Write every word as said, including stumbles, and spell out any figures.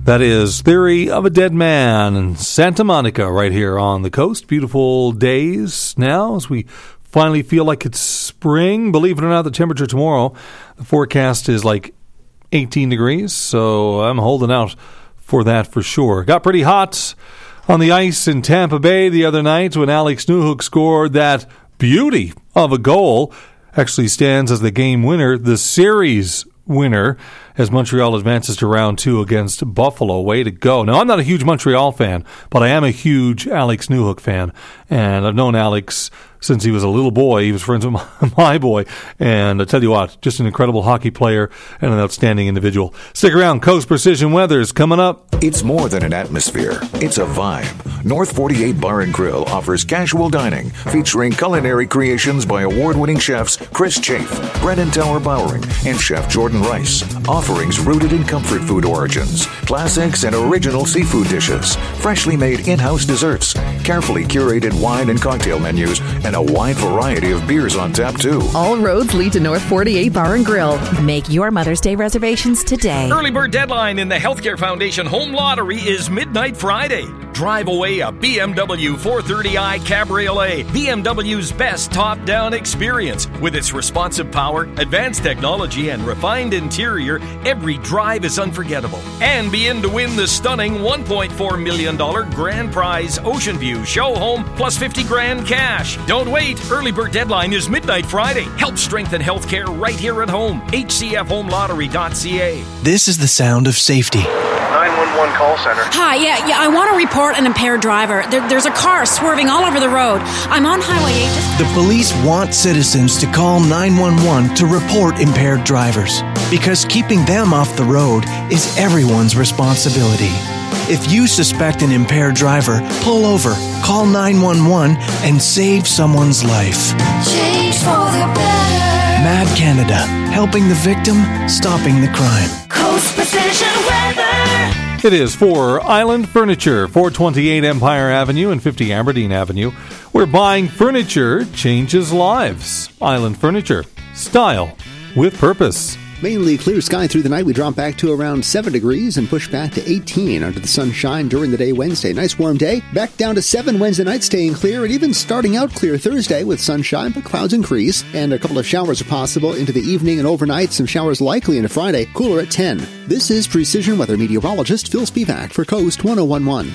That is Theory of a Dead Man in Santa Monica right here on the coast. Beautiful days now as we finally feel like it's spring. Believe it or not, the temperature tomorrow, the forecast is like eighteen degrees, so I'm holding out for that for sure. Got pretty hot on the ice in Tampa Bay the other night when Alex Newhook scored that beauty of a goal. Actually stands as the game winner, the series winner, as Montreal advances to round two against Buffalo. Way to go. Now, I'm not a huge Montreal fan, but I am a huge Alex Newhook fan, and I've known Alex since he was a little boy. He was friends with my, my boy, and I tell you what, just an incredible hockey player and an outstanding individual. Stick around. Coast Precision Weather is coming up. It's more than an atmosphere. It's a vibe. North forty-eight Bar and Grill offers casual dining featuring culinary creations by award-winning chefs Chris Chafe, Brennan Tower Bowering, and Chef Jordan Rice. Offerings rooted in comfort food origins, classics and original seafood dishes, freshly made in-house desserts, carefully curated wine and cocktail menus, and a wide variety of beers on tap, too. All roads lead to North forty-eight Bar and Grill. Make your Mother's Day reservations today. Early bird deadline in the Healthcare Foundation Home Lottery is midnight Friday. Drive away a B M W four thirty i Cabriolet, B M W's best top-down experience. With its responsive power, advanced technology, and refined interior, every drive is unforgettable. And be in to win the stunning one point four million dollars grand prize Ocean View Show Home plus fifty grand cash. Don't wait. Early bird deadline is midnight Friday. Help strengthen healthcare right here at home. H C F home lottery dot c a. This is the sound of safety. nine one one call center. Hi, yeah, yeah, I want to report an impaired driver. There, there's a car swerving all over the road. I'm on Highway eight. Just... The police want citizens to call nine one one to report impaired drivers, because keeping them off the road is everyone's responsibility. If you suspect an impaired driver, pull over, call nine one one, and save someone's life. Change for the better. Mad Canada, helping the victim, stopping the crime. Coast Precision Weather. It is for Island Furniture, four twenty-eight Empire Avenue and fifty Aberdeen Avenue, where buying furniture changes lives. Island Furniture, style with purpose. Mainly clear sky through the night. We drop back to around seven degrees and push back to eighteen under the sunshine during the day Wednesday. Nice warm day. Back down to seven Wednesday night, staying clear, and even starting out clear Thursday with sunshine, but clouds increase. And a couple of showers are possible into the evening and overnight. Some showers likely into Friday. Cooler at ten. This is Precision Weather meteorologist Phil Spivak for Coast ten eleven.